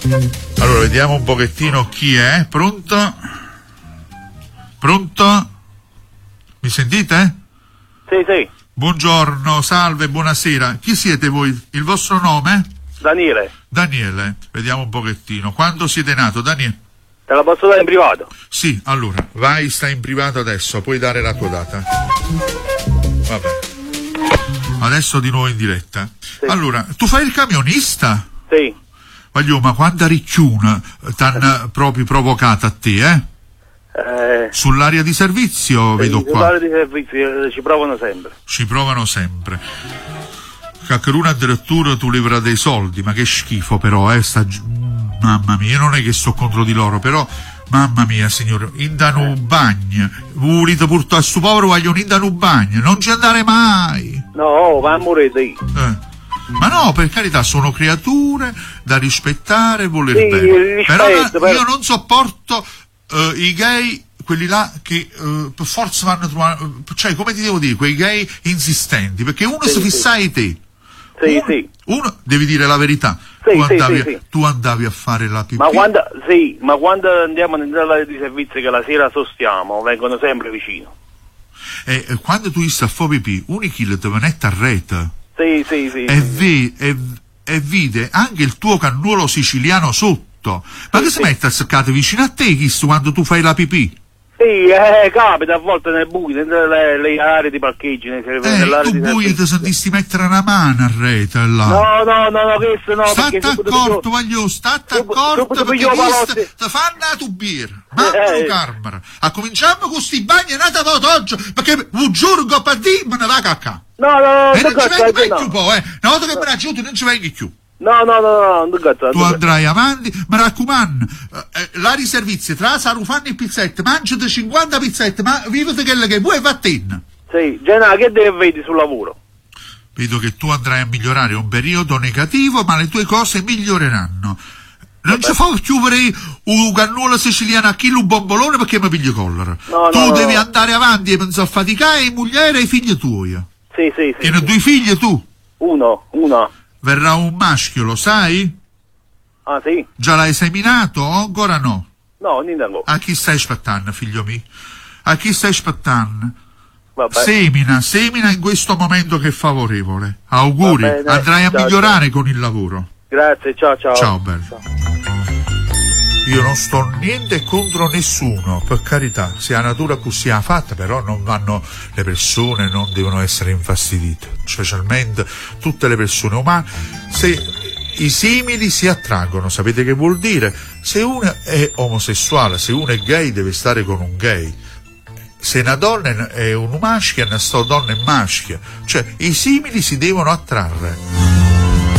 Allora, vediamo un pochettino chi è. Pronto? Pronto? Mi sentite? Sì. Buongiorno, salve, buonasera. Chi siete voi? Il vostro nome? Daniele. Daniele, vediamo un pochettino. Quando siete nato, Daniele? Te la posso dare in privato? Sì, allora, vai, stai in privato adesso, puoi dare la tua data. Vabbè. Adesso di nuovo in diretta. Sì. Allora, tu fai il camionista? Sì. Voglio, ma quanta ricchiuna t'hanno proprio provocata a te, Sull'area di servizio, vedo qua. Sull'area di servizio ci provano sempre. Ci provano sempre. Caccheruna addirittura tu levera dei soldi, ma che schifo però, mamma mia, io non è che sto contro di loro, però, mamma mia, signore, indano un bagno, volete portare a sto povero vogliono indano un bagno, non ci andare mai. No, ma morite. Ma no, per carità, sono creature da rispettare e voler Sì, bene. rispetto, Però io non sopporto i gay, quelli là che per forza vanno a trovare, cioè come ti devo dire, quei gay insistenti, perché uno si fissa ai te. Sì. Uno devi dire la verità. Sì. Tu andavi a fare la pipì. Ma quando andiamo nell'area di servizio che la sera sostiamo, vengono sempre vicino. E quando tu stai a fare pipì, un chilo ti venette a rete. Sì. E vide anche il tuo cannuolo siciliano sotto. Ma che si mette a seccare vicino a te, Chis, quando tu fai la pipì? Sì, capita a volte nel buio, nelle aree di parcheggio, nell'area tu di buio ti sentisti mettere una mano a rete là. No, questo no. State accorto, voglio, state accorto, perché questo ti fanno la tubiera. Mamma Carmara. A cominciamo con sti bagni e nata oggi, perché un giorno per dire me ne va a cacca. No, e non ci vengi più poi, una volta che me ne aiuti non ci vengi più. No, non cazzo. Tu andrai avanti, mi raccomando, la di servizio tra Sarufanni e pizzette, mangiate 50 pizzette, ma vivete quelle che vuoi e vattene. Sì, Genà, che vedi sul lavoro? Vedo che tu andrai a migliorare un periodo negativo, ma le tue cose miglioreranno. Non ci fa chiudere un cannuolo siciliano a chilo un bombolone perché mi piglio collera. Tu devi andare avanti e pensare a faticare e moglie e i figli tuoi. Sì. Tieni 2 figli tu? Uno. Verrà un maschio, lo sai? Ah, sì? Già l'hai seminato o ancora no? No, niente ancora. A chi stai aspettando, figlio mio? A chi stai aspettando? Vabbè. Semina in questo momento che è favorevole. Auguri, bene, andrai a migliorare con il lavoro. Grazie, ciao. Ciao, bello. Io non sto niente contro nessuno, per carità, se la natura così ha fatta, però non vanno, le persone non devono essere infastidite, specialmente tutte le persone umane. Se i simili si attraggono, sapete che vuol dire? Se uno è omosessuale, se uno è gay deve stare con un gay, se una donna è un maschio, una donna è maschia, cioè i simili si devono attrarre.